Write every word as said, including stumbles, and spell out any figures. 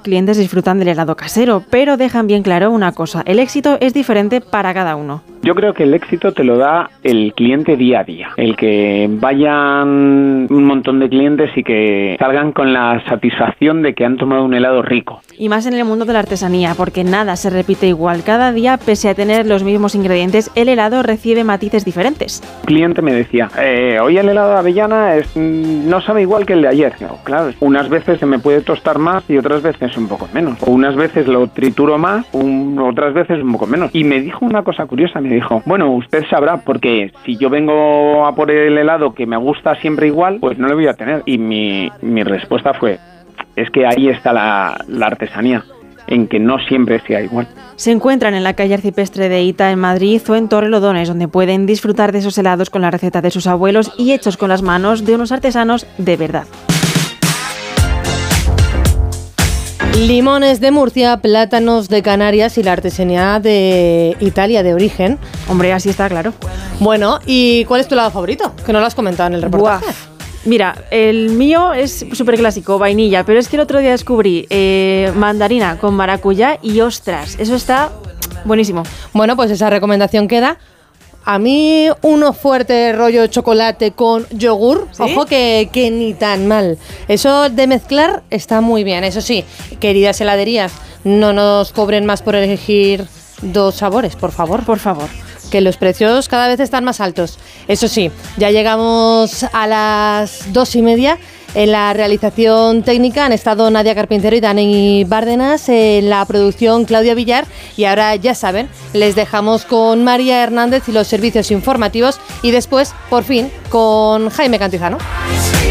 clientes disfrutan del helado casero, pero dejan bien claro una cosa, el éxito es diferente para cada uno. Yo creo que el éxito te lo da el cliente día a día, el que vayan un montón de clientes y que salgan con la satisfacción de que han tomado un helado rico. Y más en el mundo de la artesanía, porque nada se repite igual. Cada día, pese a tener los mismos ingredientes, el helado recibe matices diferentes. Un cliente me decía, eh, hoy el helado de avellana es, no sabe igual que el de ayer. Digo, claro, unas veces se me puede tostar más y otras veces un poco menos. O unas veces lo trituro más, un, otras veces un poco menos. Y me dijo una cosa curiosa, me dijo, bueno, usted sabrá, porque si yo vengo a por el helado que me gusta siempre igual, pues no lo voy a tener. Y mi, mi respuesta fue, es que ahí está la, la artesanía, en que no siempre sea igual. Se encuentran en la calle Arcipestre de Ita en Madrid o en Torrelodones, donde pueden disfrutar de esos helados con la receta de sus abuelos y hechos con las manos de unos artesanos de verdad. Limones de Murcia, plátanos de Canarias y la artesanía de Italia de origen. Hombre, así está claro. Bueno, ¿y cuál es tu helado favorito? Que no lo has comentado en el reportaje. Buah. Mira, el mío es súper clásico, vainilla, pero es que el otro día descubrí eh, mandarina con maracuyá y ostras, eso está buenísimo. Bueno, pues esa recomendación queda. A mí uno fuerte rollo chocolate con yogur, ¿sí? Ojo que, que ni tan mal. Eso de mezclar está muy bien. Eso sí, queridas heladerías, no nos cobren más por elegir dos sabores, por favor. Por favor. Que los precios cada vez están más altos. Eso sí, ya llegamos a las dos y media. En la realización técnica han estado Nadia Carpintero y Dani Bárdenas, en la producción Claudia Villar, y ahora ya saben, les dejamos con María Hernández y los servicios informativos y después, por fin, con Jaime Cantizano.